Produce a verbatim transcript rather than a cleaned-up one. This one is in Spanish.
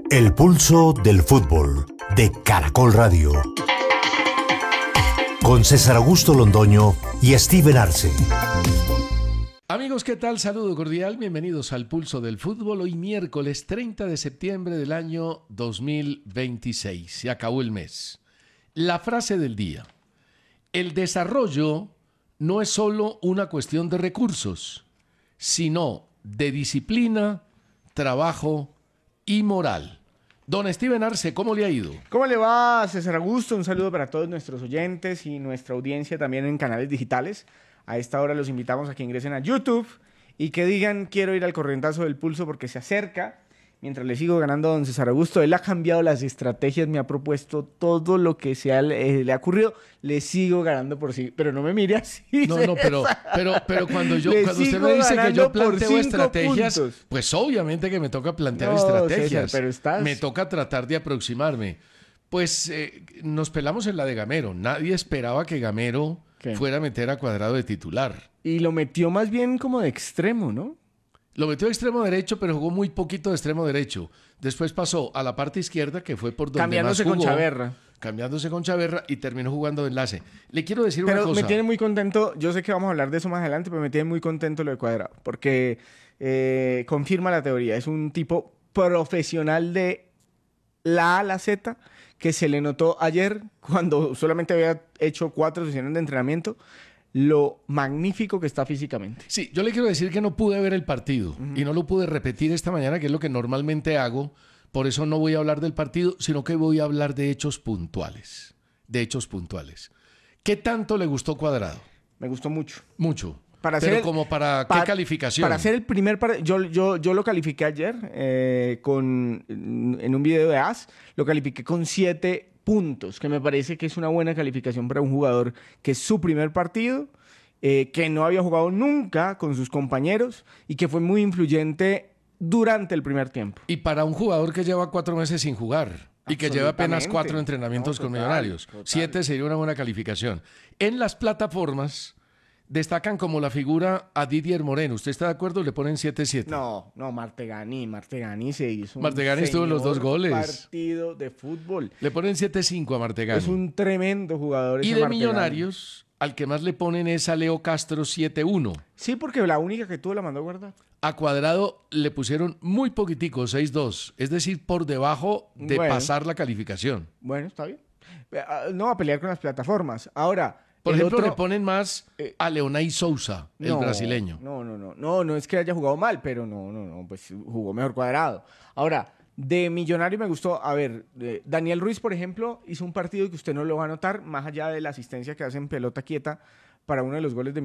El pulso del fútbol de Caracol Radio. Con César Augusto Londoño y Steven Arce. Amigos, ¿qué tal? Saludo cordial, bienvenidos al Pulso del Fútbol. Hoy miércoles treinta de septiembre del año dos mil veintiséis. Se acabó el mes. La frase del día. El desarrollo no es solo una cuestión de recursos, sino de disciplina, trabajo y moral. Don Steven Arce, ¿cómo le ha ido? ¿Cómo le va, César Augusto? Un saludo para todos nuestros oyentes y nuestra audiencia también en canales digitales. A esta hora los invitamos a que ingresen a YouTube y que digan quiero ir al corrientazo del pulso porque se acerca. Mientras le sigo ganando a don César Augusto, él ha cambiado las estrategias, me ha propuesto todo lo que sea, eh, le ha ocurrido, le sigo ganando por sí, pero no me mire así. No, no, pero, pero, pero cuando yo, Le cuando usted sigo me dice que yo ganando por planteo cinco estrategias, puntos. pues obviamente que me toca plantear No, estrategias. César, pero estás- Me toca tratar de aproximarme. Pues eh, nos pelamos en la de Gamero. Nadie esperaba que Gamero ¿Qué? fuera a meter a Cuadrado de titular. Y lo metió más bien como de extremo, ¿no? Lo metió de extremo derecho, pero jugó muy poquito de extremo derecho. Después pasó a la parte izquierda, que fue por donde Cambiándose más con jugó, Chaverra. Cambiándose con Chaverra y terminó jugando de enlace. Le quiero decir una Pero cosa. me tiene muy contento, yo sé que vamos a hablar de eso más adelante, pero me tiene muy contento lo de Cuadrado, porque eh, confirma la teoría. Es un tipo profesional de la A a la Z, que se le notó ayer cuando solamente había hecho cuatro sesiones de entrenamiento, lo magnífico que está físicamente. Sí, yo le quiero decir que no pude ver el partido uh-huh. y no lo pude repetir esta mañana, que es lo que normalmente hago. Por eso no voy a hablar del partido, sino que voy a hablar de hechos puntuales. De hechos puntuales. ¿Qué tanto le gustó Cuadrado? Me gustó mucho. Mucho. Para Pero hacer el, como para pa, qué calificación. Para hacer el primer partido, yo, yo, yo lo califiqué ayer eh, con, en un video de A S, lo califiqué con siete puntos, que me parece que es una buena calificación para un jugador que es su primer partido, eh, que no había jugado nunca con sus compañeros y que fue muy influyente durante el primer tiempo. Y para un jugador que lleva cuatro meses sin jugar y que lleva apenas cuatro entrenamientos no, total, con Millonarios, total. Siete sería una buena calificación. En las plataformas destacan como la figura a Didier Moreno. ¿Usted está de acuerdo? ¿Le ponen siete siete? No, no, Martegani. Martegani se hizo Martegani estuvo en los dos goles. Partido de fútbol. Le ponen siete cinco a Martegani. Es un tremendo jugador. Y de Martegani. Millonarios, al que más le ponen es a Leo Castro siete uno. Sí, porque la única que tuvo la mandó a guardar. A Cuadrado le pusieron muy poquitico, seis dos. Es decir, por debajo de bueno. pasar la calificación. Bueno, está bien. No va a pelear con las plataformas. Ahora... Por el ejemplo, otro, le ponen más a Leonay Sousa, el no, brasileño. No, no, no, no, no es que haya jugado mal, pero no, no, no, pues jugó mejor Cuadrado. Ahora, de Millonario me gustó, a ver, eh, Daniel Ruiz, por ejemplo, hizo un partido que usted no lo va a notar, más allá de la asistencia que hace en pelota quieta para uno de los goles de